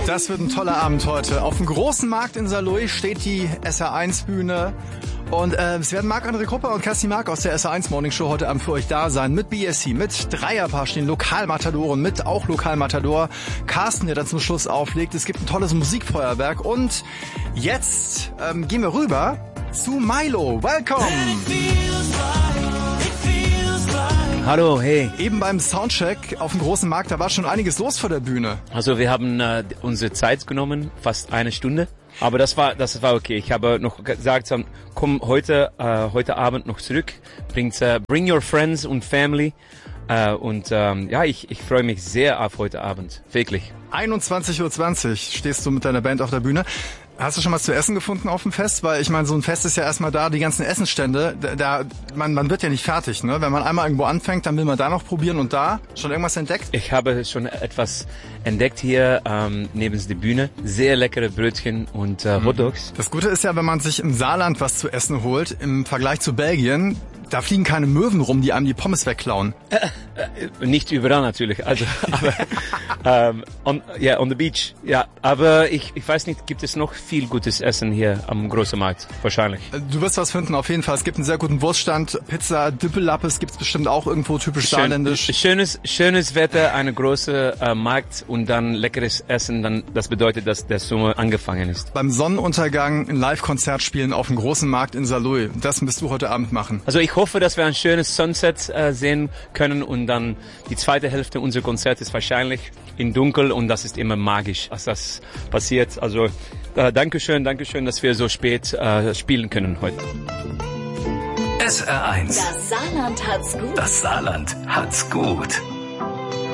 Das wird ein toller Abend heute. Auf dem großen Markt in Saarlouis steht die SR1-Bühne. Und es werden Marc-André Krupper und Kerstin Mark aus der SR1 Morning Show heute Abend für euch da sein. Mit BSC, mit Dreierpaar stehen Lokalmatadoren, mit auch Lokalmatador Carsten, der dann zum Schluss auflegt. Es gibt ein tolles Musikfeuerwerk. Und jetzt gehen wir rüber zu Milo. Welcome! Hallo, hey. Eben beim Soundcheck auf dem großen Markt, da war schon einiges los vor der Bühne. Also wir haben unsere Zeit genommen, fast eine Stunde. Aber das war okay. Ich habe noch gesagt, komm heute Abend noch zurück. Bring your friends und family. Ich freue mich sehr auf heute Abend. Wirklich. 21:20 Uhr stehst du mit deiner Band auf der Bühne. Hast du schon was zu essen gefunden auf dem Fest? Weil ich meine, so ein Fest ist ja erstmal da, die ganzen Essensstände, man wird ja nicht fertig, ne? Wenn man einmal irgendwo anfängt, dann will man da noch probieren und da. Schon irgendwas entdeckt? Ich habe schon etwas entdeckt hier neben der Bühne. Sehr leckere Brötchen und Hotdogs. Das Gute ist ja, wenn man sich im Saarland was zu essen holt, im Vergleich zu Belgien, da fliegen keine Möwen rum, die einem die Pommes wegklauen. Nicht überall natürlich, also aber on the beach. Ja, aber ich weiß nicht, gibt es noch viel gutes Essen hier am großen Markt? Wahrscheinlich. Du wirst was finden, auf jeden Fall. Es gibt einen sehr guten Wurststand, Pizza, Düppelappes gibt's bestimmt auch irgendwo, typisch saarländisch. Schönes Wetter, eine große Markt und dann leckeres Essen, dann das bedeutet, dass der Sommer angefangen ist. Beim Sonnenuntergang ein Live-Konzert spielen auf dem großen Markt in Saarlouis. Das wirst du heute Abend machen. Also ich hoffe, dass wir ein schönes Sunset sehen können und dann die zweite Hälfte unseres Konzerts ist wahrscheinlich in Dunkel und das ist immer magisch, als das passiert. Also Dankeschön, dass wir so spät spielen können heute. SR1. Das Saarland hat's gut. Das Saarland hat's gut.